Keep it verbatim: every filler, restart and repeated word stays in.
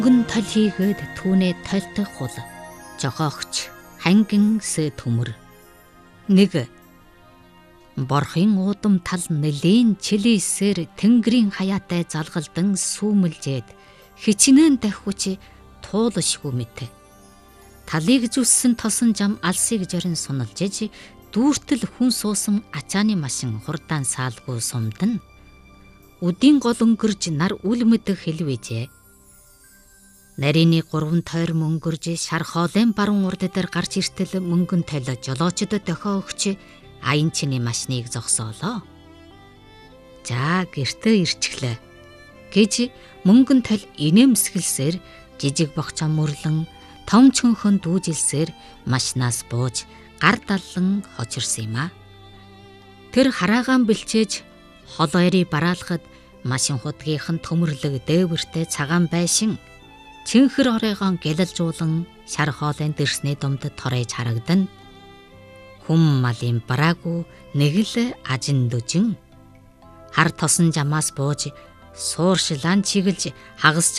Мөнгөн тал хийгээд түүнээ тольтох хул. Жохоогч хангинс төмөр. Нэг борхын уудам тал нэлийн чилээсээр тэнгэрийн хаяатай залгалдан сүүмэлжээд хичнээн дахиуч туулшгүй мэт. Талыг зүссэн тосон жам алсыг жорин суналжиж дүүртэл хүн суусан ачааны машин хурдаан саалгүй сумдан. Үдийн гол өнгөрж нар үл мэдэх хэлвэжээ. Нарийн гурван тойр мөнгөрж шар хоолын баруун урд дээр гарч иртэл мөнгөн толио жолоочдод дохио өгч аян чиний машиныг зогсоолоо. За гэртээ ирчихлээ гэж мөнгөн тол инээмсгэлсээр жижиг бохчоо мөрлөн том чөнхөн дүүжилсээр машинаас бууж гар даллан хожирсан юм а. Тэр хараагаан бэлчээж хол ойрыг бараалахад машин худгийнхэн төмөрлөг дээвэртэй цагаан байшин цэнхэр оройгоо гялалжуулан шар хоолын дэрсний думдад торож харагдан. Хүм малын бараагүй нэг л ажин дүжин хар тосон жамаас бууж сууршлан чигэлж хагас